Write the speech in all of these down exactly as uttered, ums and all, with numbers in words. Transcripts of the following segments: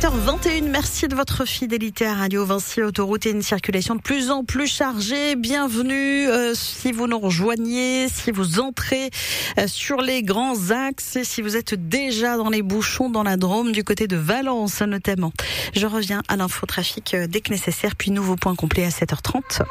sept heures vingt et une, merci de votre fidélité à Radio Vinci. Autoroute et une circulation de plus en plus chargée. Bienvenue euh, si vous nous rejoignez, si vous entrez euh, sur les grands axes et si vous êtes déjà dans les bouchons dans la Drôme, du côté de Valence notamment. Je reviens à l'infotrafic euh, dès que nécessaire, puis nouveau point complet à sept heures trente.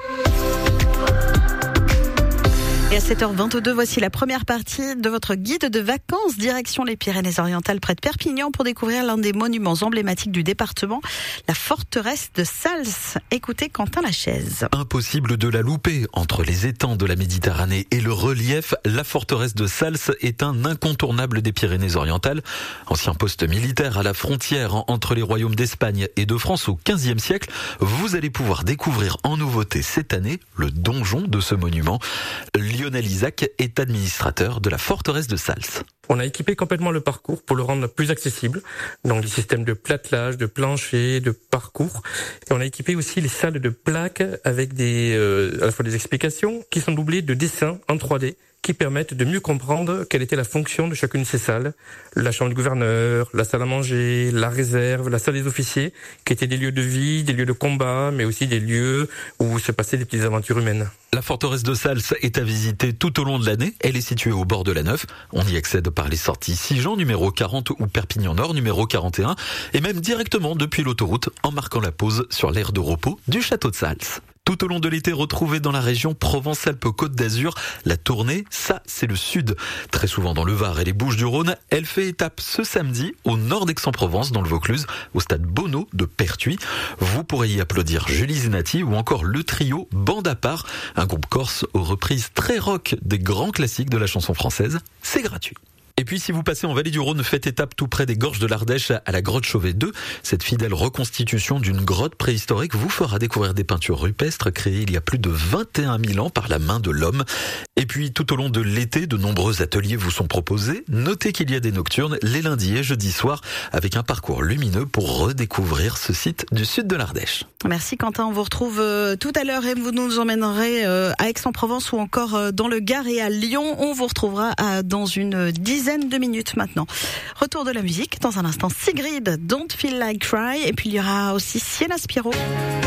Et à sept heures vingt-deux, voici la première partie de votre guide de vacances direction les Pyrénées-Orientales près de Perpignan pour découvrir l'un des monuments emblématiques du département, la forteresse de Sals. Écoutez Quentin Lachaise. Impossible de la louper. Entre les étangs de la Méditerranée et le relief, la forteresse de Sals est un incontournable des Pyrénées-Orientales. Ancien poste militaire à la frontière entre les royaumes d'Espagne et de France au quinzième siècle, vous allez pouvoir découvrir en nouveauté cette année le donjon de ce monument. Lionel Isaac est administrateur de la forteresse de Sals. On a équipé complètement le parcours pour le rendre plus accessible, donc des systèmes de platelage, de plancher, de parcours. Et on a équipé aussi les salles de plaques avec des, euh, à la fois des explications qui sont doublées de dessins en trois D qui permettent de mieux comprendre quelle était la fonction de chacune de ces salles. La chambre du gouverneur, la salle à manger, la réserve, la salle des officiers, qui étaient des lieux de vie, des lieux de combat, mais aussi des lieux où se passaient des petites aventures humaines. La forteresse de Sals est à visiter tout au long de l'année. Elle est située au bord de la Neuf. On y accède par les sorties Sigean numéro quarante ou Perpignan Nord numéro quarante et un et même directement depuis l'autoroute en marquant la pause sur l'aire de repos du château de Sals. Tout au long de l'été, retrouvez dans la région Provence-Alpes-Côte d'Azur la tournée, ça c'est le sud. Très souvent dans le Var et les Bouches-du-Rhône, elle fait étape ce samedi au nord d'Aix-en-Provence dans le Vaucluse, au stade Bonneau de Pertuis. Vous pourrez y applaudir Julie Zenati ou encore le trio Bande à part, un groupe corse aux reprises très rock des grands classiques de la chanson française. C'est gratuit. Et puis si vous passez en Vallée du Rhône, faites étape tout près des Gorges de l'Ardèche à la grotte Chauvet deux. Cette fidèle reconstitution d'une grotte préhistorique vous fera découvrir des peintures rupestres créées il y a plus de vingt et un mille ans par la main de l'homme. Et puis tout au long de l'été, de nombreux ateliers vous sont proposés. Notez qu'il y a des nocturnes les lundis et jeudis soirs avec un parcours lumineux pour redécouvrir ce site du sud de l'Ardèche. Merci Quentin, on vous retrouve euh, tout à l'heure et vous nous emmènerez euh, à Aix-en-Provence ou encore euh, dans le Gard et à Lyon. On vous retrouvera euh, dans une dizaine de minutes maintenant. Retour de la musique dans un instant. Sigrid, Don't Feel Like Cry, et puis il y aura aussi Sienna Spiro.